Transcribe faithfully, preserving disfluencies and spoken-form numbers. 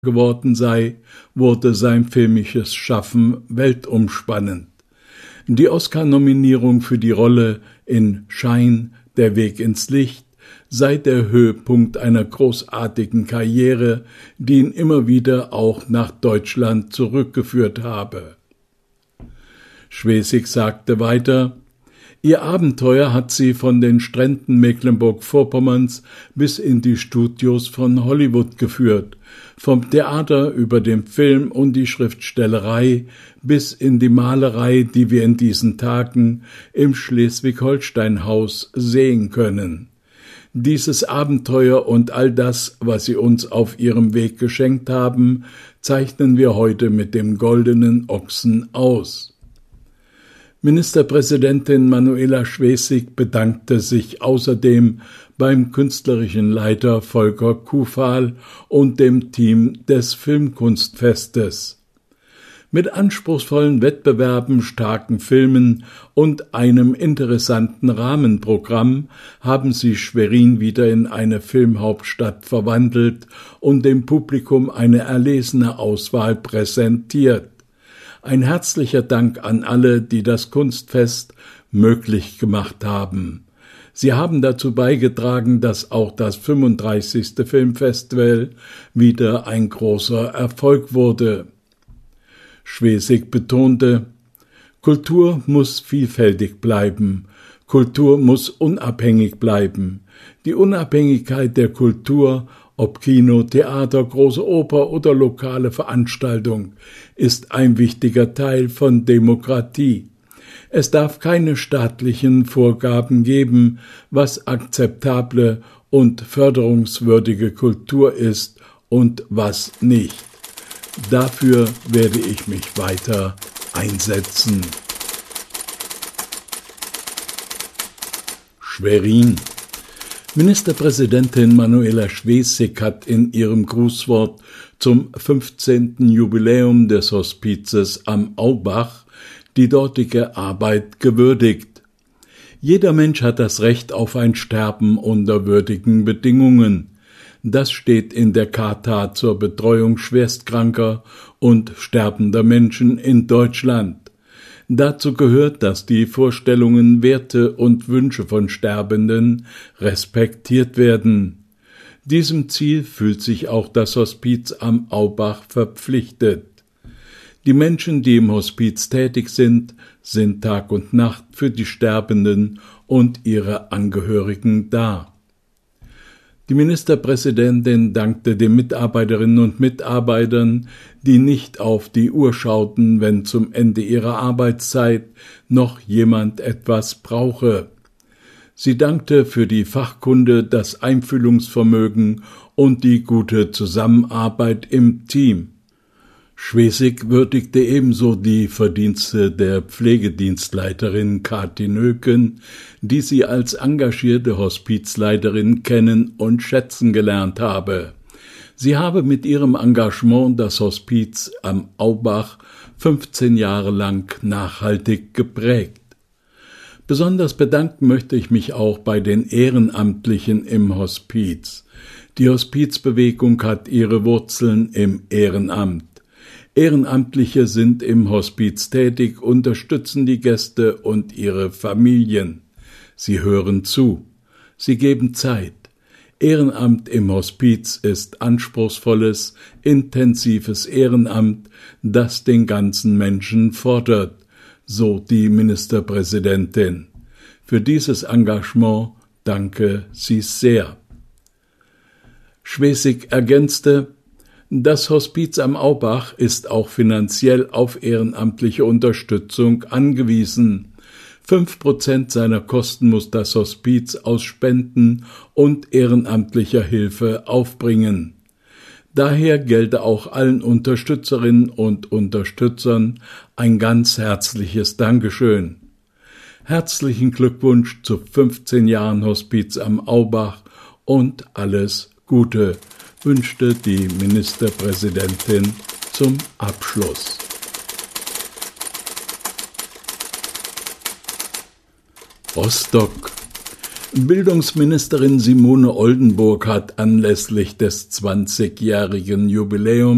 geworden sei, wurde sein filmisches Schaffen weltumspannend. Die Oscar-Nominierung für die Rolle in Shine, der Weg ins Licht, sei der Höhepunkt einer großartigen Karriere, die ihn immer wieder auch nach Deutschland zurückgeführt habe. Schwesig sagte weiter: Ihr Abenteuer hat sie von den Stränden Mecklenburg-Vorpommerns bis in die Studios von Hollywood geführt, vom Theater über den Film und die Schriftstellerei bis in die Malerei, die wir in diesen Tagen im Schleswig-Holstein-Haus sehen können. Dieses Abenteuer und all das, was sie uns auf ihrem Weg geschenkt haben, zeichnen wir heute mit dem Goldenen Ochsen aus. Ministerpräsidentin Manuela Schwesig bedankte sich außerdem beim künstlerischen Leiter Volker Kuhfahl und dem Team des Filmkunstfestes. Mit anspruchsvollen Wettbewerben, starken Filmen und einem interessanten Rahmenprogramm haben sie Schwerin wieder in eine Filmhauptstadt verwandelt und dem Publikum eine erlesene Auswahl präsentiert. Ein herzlicher Dank an alle, die das Kunstfest möglich gemacht haben. Sie haben dazu beigetragen, dass auch das fünfunddreißigste Filmfestival wieder ein großer Erfolg wurde. Schwesig betonte: Kultur muss vielfältig bleiben, Kultur muss unabhängig bleiben. Die Unabhängigkeit der Kultur, ob Kino, Theater, große Oper oder lokale Veranstaltung, ist ein wichtiger Teil von Demokratie. Es darf keine staatlichen Vorgaben geben, was akzeptable und förderungswürdige Kultur ist und was nicht. Dafür werde ich mich weiter einsetzen. Schwerin. Ministerpräsidentin Manuela Schwesig hat in ihrem Grußwort zum fünfzehnten Jubiläum des Hospizes am Aubach die dortige Arbeit gewürdigt. Jeder Mensch hat das Recht auf ein Sterben unter würdigen Bedingungen. Das steht in der Charta zur Betreuung schwerstkranker und sterbender Menschen in Deutschland. Dazu gehört, dass die Vorstellungen, Werte und Wünsche von Sterbenden respektiert werden. Diesem Ziel fühlt sich auch das Hospiz am Aubach verpflichtet. Die Menschen, die im Hospiz tätig sind, sind Tag und Nacht für die Sterbenden und ihre Angehörigen da. Die Ministerpräsidentin dankte den Mitarbeiterinnen und Mitarbeitern, die nicht auf die Uhr schauten, wenn zum Ende ihrer Arbeitszeit noch jemand etwas brauche. Sie dankte für die Fachkunde, das Einfühlungsvermögen und die gute Zusammenarbeit im Team. Schwesig würdigte ebenso die Verdienste der Pflegedienstleiterin Kathi Nöken, die sie als engagierte Hospizleiterin kennen und schätzen gelernt habe. Sie habe mit ihrem Engagement das Hospiz am Aubach fünfzehn Jahre lang nachhaltig geprägt. Besonders bedanken möchte ich mich auch bei den Ehrenamtlichen im Hospiz. Die Hospizbewegung hat ihre Wurzeln im Ehrenamt. Ehrenamtliche sind im Hospiz tätig, unterstützen die Gäste und ihre Familien. Sie hören zu. Sie geben Zeit. Ehrenamt im Hospiz ist anspruchsvolles, intensives Ehrenamt, das den ganzen Menschen fordert, so die Ministerpräsidentin. Für dieses Engagement danke sie sehr. Schwesig ergänzte: Das Hospiz am Aubach ist auch finanziell auf ehrenamtliche Unterstützung angewiesen. Fünf Prozent seiner Kosten muss das Hospiz aus Spenden und ehrenamtlicher Hilfe aufbringen. Daher gelte auch allen Unterstützerinnen und Unterstützern ein ganz herzliches Dankeschön. Herzlichen Glückwunsch zu fünfzehn Jahren Hospiz am Aubach und alles Gute, wünschte die Ministerpräsidentin zum Abschluss. Rostock. Bildungsministerin Simone Oldenburg hat anlässlich des zwanzigjährigen Jubiläums